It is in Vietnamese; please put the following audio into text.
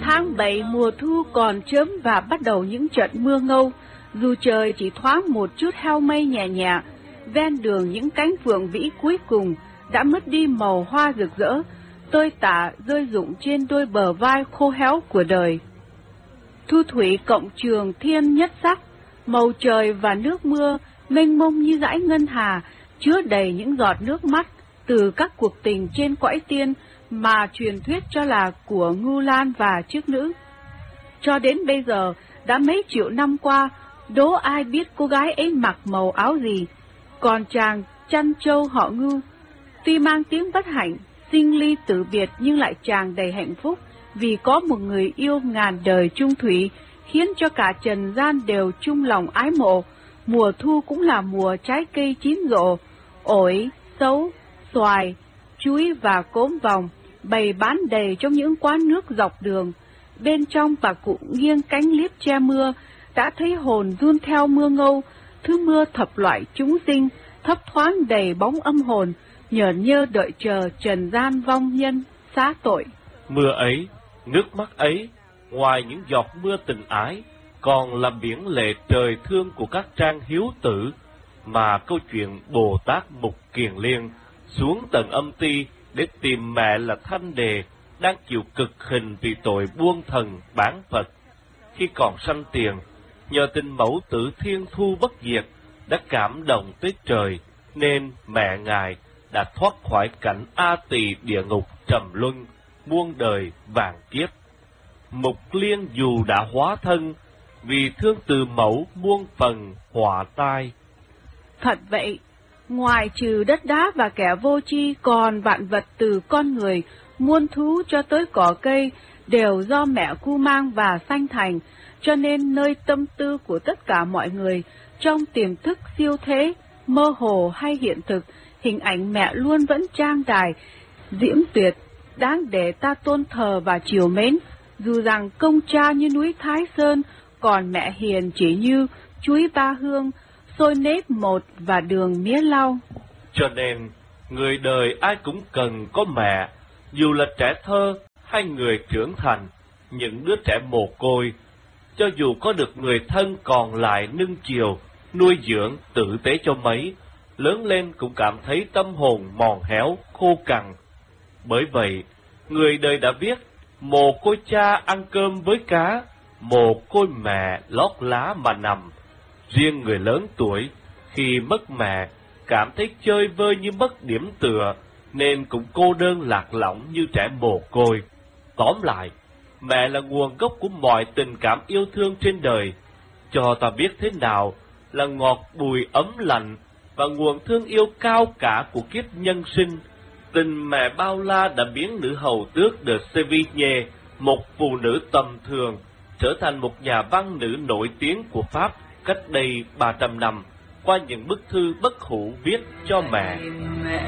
Tháng 7 mùa thu còn chớm và bắt đầu những trận mưa ngâu, dù trời chỉ thoáng một chút heo mây nhẹ nhẹ, ven đường những cánh phượng vĩ cuối cùng đã mất đi màu hoa rực rỡ, tơi tả rơi rụng trên đôi bờ vai khô héo của đời. Thu thủy cộng trường thiên nhất sắc, màu trời và nước mưa mênh mông như dải ngân hà, chứa đầy những giọt nước mắt từ các cuộc tình trên cõi tiên mà truyền thuyết cho là của Ngưu Lan và Chức Nữ. Cho đến bây giờ, đã mấy triệu năm qua, đố ai biết cô gái ấy mặc màu áo gì. Còn chàng chăn trâu họ Ngưu, tuy mang tiếng bất hạnh, sinh ly tử biệt nhưng lại tràn đầy hạnh phúc, vì có một người yêu ngàn đời chung thủy, khiến cho cả trần gian đều chung lòng ái mộ. Mùa thu cũng là mùa trái cây chín rộ, ổi, sấu, xoài, chuối và cốm vòng bày bán đầy trong những quán nước dọc đường. Bên trong bà cụ nghiêng cánh liếp che mưa, đã thấy hồn run theo mưa ngâu, thứ mưa thập loại chúng sinh, thấp thoáng đầy bóng âm hồn, nhởn nhơ đợi chờ trần gian vong nhân, xá tội. Mưa ấy, nước mắt ấy, ngoài những giọt mưa tình ái, còn là biển lệ trời thương của các trang hiếu tử, mà câu chuyện Bồ Tát Mục Kiền Liên xuống tầng âm ti để tìm mẹ là Thanh Đề, đang chịu cực hình vì tội buông thần bán Phật. Khi còn sanh tiền, nhờ tình mẫu tử thiên thu bất diệt đã cảm động tới trời, nên mẹ ngài đã thoát khỏi cảnh A Tỳ địa ngục trầm luân, muôn đời vạn kiếp. Mục Liên dù đã hóa thân, vì thương từ mẫu muôn phần họa tai. Thật vậy, ngoài trừ đất đá và kẻ vô tri, còn vạn vật từ con người, muôn thú cho tới cỏ cây, đều do mẹ cu mang và sanh thành, cho nên nơi tâm tư của tất cả mọi người, trong tiềm thức siêu thế, mơ hồ hay hiện thực, hình ảnh mẹ luôn vẫn trang đài, diễm tuyệt, đáng để ta tôn thờ và chiều mến, dù rằng công cha như núi Thái Sơn, còn mẹ hiền chỉ như chuối ba hương, xôi nếp một và đường mía lau. Cho nên, người đời ai cũng cần có mẹ, dù là trẻ thơ hay người trưởng thành, những đứa trẻ mồ côi, cho dù có được người thân còn lại nâng chiều, nuôi dưỡng tử tế cho mấy, lớn lên cũng cảm thấy tâm hồn mòn héo, khô cằn. Bởi vậy, người đời đã viết, mồ côi cha ăn cơm với cá, mồ côi mẹ lót lá mà nằm. Riêng người lớn tuổi, khi mất mẹ, cảm thấy chơi vơi như mất điểm tựa, nên cũng cô đơn lạc lõng như trẻ mồ côi. Tóm lại, mẹ là nguồn gốc của mọi tình cảm yêu thương trên đời, cho ta biết thế nào là ngọt bùi ấm lạnh và nguồn thương yêu cao cả của kiếp nhân sinh. Tình mẹ bao la đã biến nữ hầu tước de Sévigné, một phụ nữ tầm thường, trở thành một nhà văn nữ nổi tiếng của Pháp cách đây 300 năm, qua những bức thư bất hủ viết cho mẹ.